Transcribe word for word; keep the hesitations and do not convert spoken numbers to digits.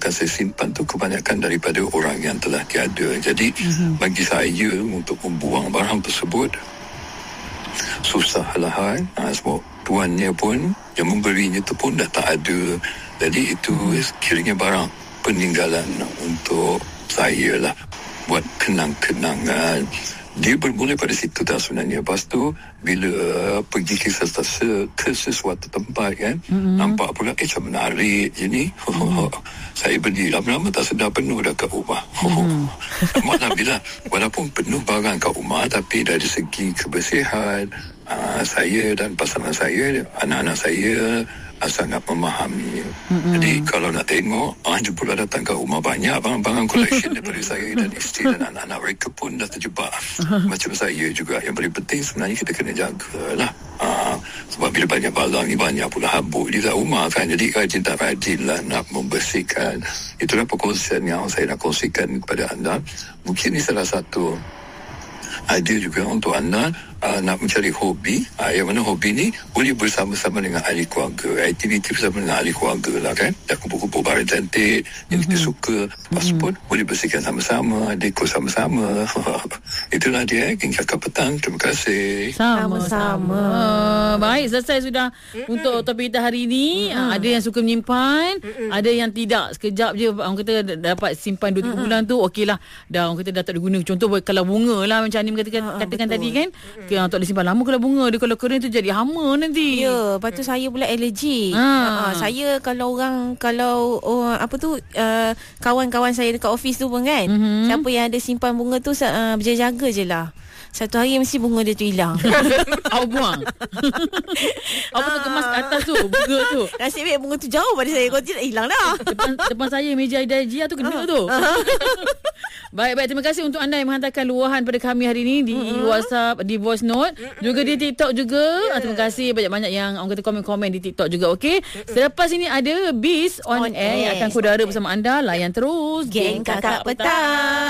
akan saya simpan tu kebanyakan daripada orang yang telah tiada. Jadi mm-hmm. bagi saya untuk membuang barang tersebut susahlah kan. Ha, sebab tuannya pun, yang memberinya tu pun dah tak ada. Jadi itu kiranya barang peninggalan untuk saya lah, buat kenang-kenangan. Dia bermula pada situ dah sebenarnya. Lepas tu bila pergi ke sesuatu, ke sesuatu tempat kan, mm-hmm. nampak pula eh macam menarik je ni. Mm-hmm. Saya beli lama-lama tak sedar penuh dah kat rumah. Mm-hmm. Malah bila walaupun penuh barang kat rumah, tapi dari segi kebersihan, uh, saya dan pasangan saya, anak-anak saya uh, sangat memahami. Mm-hmm. Jadi kalau nak tengok, ah, jumpa datang ke rumah banyak barang-barang collection daripada saya dan isteri dan anak-anak mereka pun dah terjebak. Macam saya juga. Yang paling penting sebenarnya kita kena jagalah. Ah, sebab bila banyak barang ni, banyak pula habuk di dalam rumah kan. Jadi rajin tak rajin lah nak membersihkan. Itulah perkongsian yang saya nak kongsikan kepada anda. Mungkin ini salah satu idea juga untuk anda uh, nak mencari hobi, uh, yang mana hobi ni boleh bersama-sama dengan ahli keluarga, aktiviti bersama dengan ahli keluarga lah kan. Dah kumpul-kumpul barang cantik yang kita mm-hmm. suka, lepas mm-hmm. pun boleh bersihkan sama-sama, dekor sama-sama. Itulah dia, King Kakak Petang. Terima kasih. Sama-sama. Baik, selesai sudah mm-hmm. untuk topik kita hari ini. Mm-hmm. Ada yang suka menyimpan, mm-hmm. ada yang tidak. Sekejap je orang kata dapat simpan dua tiga mm-hmm. bulan tu, okey lah, dah orang kata dah tak ada guna. Contoh kalau bunga lah macam ni katakan, ha, katakan tadi kan, mm-hmm. yang tak boleh simpan lama kalau bunga dia, kalau kering tu jadi hama nanti. Ya, lepas tu saya pula alergi. Ha. Ha, saya kalau orang, kalau oh, apa tu uh, kawan-kawan saya dekat office tu pun kan, mm-hmm. siapa yang ada simpan bunga tu uh, berjaga-jaga je lah. Satu hari mesti bunga dia tu hilang. Awak buang. Awak tu kemas kat atas tu bunga tu. Nasib baik bunga tu jauh pada saya. Kalau tidak hilang dah. Depan, depan saya meja Aida Jia tu kena tu. Baik-baik, terima kasih untuk anda yang menghantarkan luahan pada kami hari ini di mm-hmm. WhatsApp, di voice note, mm-hmm. juga di TikTok juga. Yeah. Terima kasih banyak-banyak yang orang kata komen-komen di TikTok juga. Okey. Mm-hmm. Selepas ini ada Biz on, on air, air yang akan kudara bersama anda. Layan terus Geng Kakak Petang.